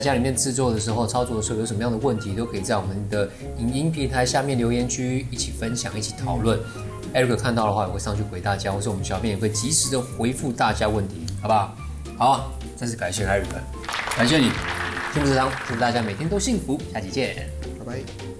家里面制作的时候、操作的时候有什么样的问题，都可以在我们的影音平台下面留言区一起分享、一起讨论。Eric 看到的话，也会上去回大家，或是我们小编也会及时的回复大家问题，好不好？好，再次感谢 Eric，感谢你，幸福食堂，祝大家每天都幸福，下期见， 拜拜。